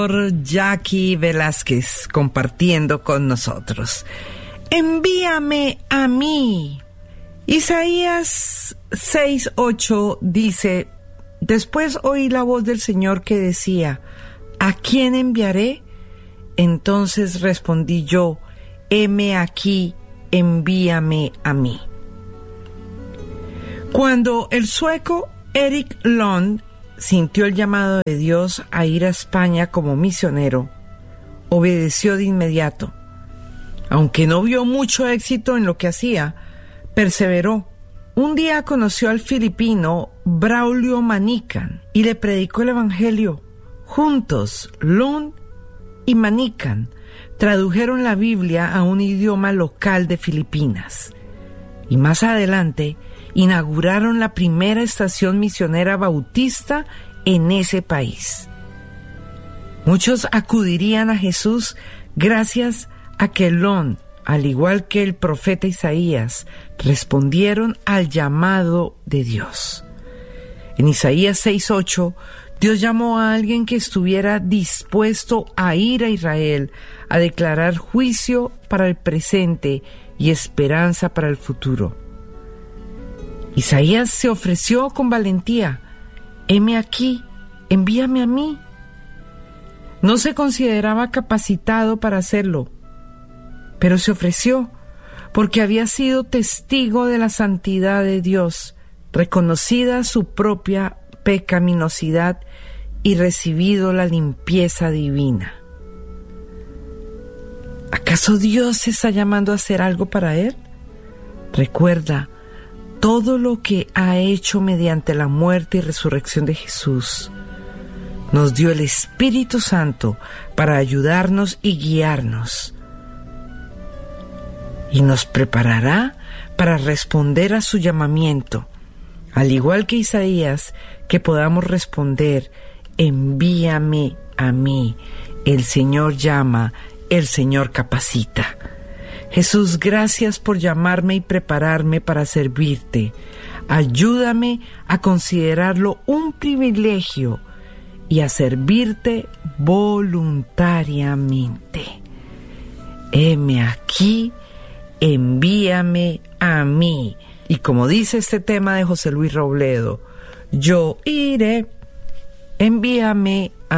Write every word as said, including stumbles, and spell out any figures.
pastor Jackie Velázquez compartiendo con nosotros. Envíame a mí. Isaías seis ocho dice: después oí la voz del Señor que decía: ¿a quién enviaré? Entonces respondí yo: heme aquí, envíame a mí. Cuando el sueco Erik Lund sintió el llamado de Dios a ir a España como misionero, obedeció de inmediato. Aunque no vio mucho éxito en lo que hacía, perseveró. Un día conoció al filipino Braulio Manican y le predicó el evangelio. Juntos, Lund y Manican tradujeron la Biblia a un idioma local de Filipinas. Y más adelante, inauguraron la primera estación misionera bautista en ese país. Muchos acudirían a Jesús gracias a que Lund, al igual que el profeta Isaías, respondieron al llamado de Dios. En Isaías seis ocho, Dios llamó a alguien que estuviera dispuesto a ir a Israel a declarar juicio para el presente y esperanza para el futuro. Isaías se ofreció con valentía: heme aquí, envíame a mí. No se consideraba capacitado para hacerlo, pero se ofreció porque había sido testigo de la santidad de Dios, reconocida su propia pecaminosidad y recibido la limpieza divina. ¿Acaso Dios se está llamando a hacer algo para él? Recuerda todo lo que ha hecho mediante la muerte y resurrección de Jesús. Nos dio el Espíritu Santo para ayudarnos y guiarnos. Y nos preparará para responder a su llamamiento, al igual que Isaías, que podamos responder: envíame a mí. El Señor llama, el Señor capacita. Jesús, gracias por llamarme y prepararme para servirte. Ayúdame a considerarlo un privilegio y a servirte voluntariamente. Heme aquí, envíame a mí. Y como dice este tema de José Luis Robledo: yo iré, envíame